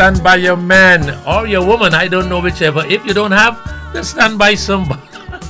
stand by your man or your woman. I don't know whichever. If you don't have, just stand by somebody.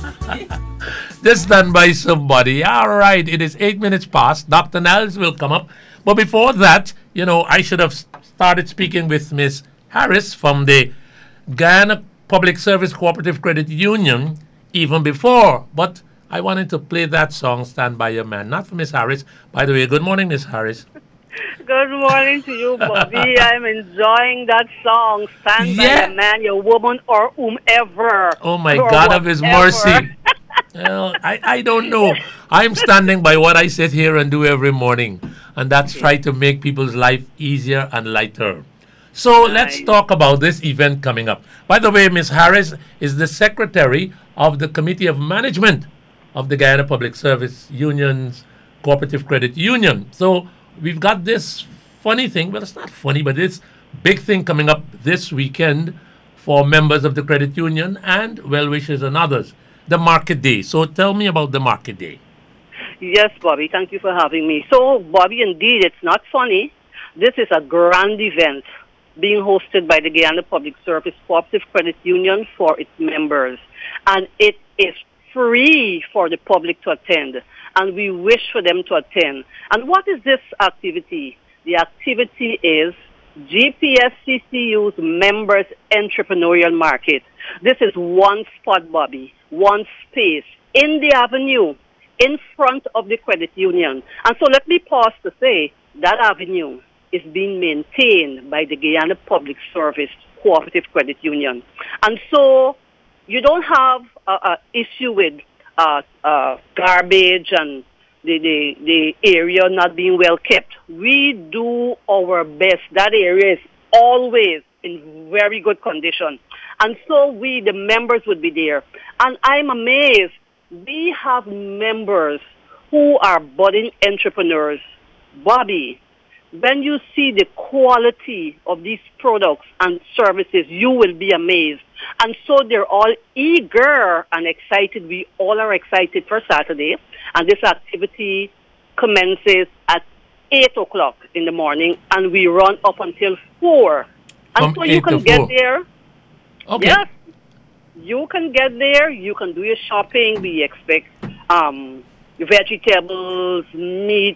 Just stand by somebody. All right. It is 8 minutes past. Dr. Niles will come up. But before that, I should have started speaking with Miss Harris from the Guyana Public Service Cooperative Credit Union even before. But I wanted to play that song, Stand By Your Man. Not for Miss Harris. By the way, good morning, Miss Harris. Good morning to you, Bobby. I'm enjoying that song, Stand By Your Yeah. Man, Your Woman, or whomever, Oh, my or God of His whatever. mercy. Well, I don't know. I'm standing by what I sit here and do every morning, and that's try Okay, to make people's life easier and lighter. So let's nice. talk about this event coming up. By the way, Ms. Harris is the secretary of the Committee of Management of the Guyana Public Service Union's Cooperative Credit Union. So we've got this funny thing. Well, it's not funny, but it's big thing coming up this weekend for members of the credit union and well wishers and others. The market day. So tell me about the market day. Yes, Bobby, thank you for having me. So, Bobby, indeed, it's not funny. This is a grand event being hosted by the Guyana Public Service Cooperative Credit Union for its members. And it is free for the public to attend. And we wish for them to attend. And what is this activity? The activity is GPSCCU's Members Entrepreneurial Market. This is one spot, Bobby, one space in the avenue in front of the credit union. And so let me pause to say that avenue is being maintained by the Guyana Public Service Cooperative Credit Union. And so you don't have an issue with garbage and the area not being well kept. We do our best. That area is always in very good condition. And so we, the members, would be there. And I'm amazed. We have members who are budding entrepreneurs. Bobby, when you see the quality of these products and services, you will be amazed. And so they're all eager and excited. We all are excited for Saturday. And this activity commences at 8 o'clock in the morning, and we run up until 4. And From so you 8 to can get 4. there. Okay. Yes, you can get there. You can do your shopping. We expect vegetables, meat,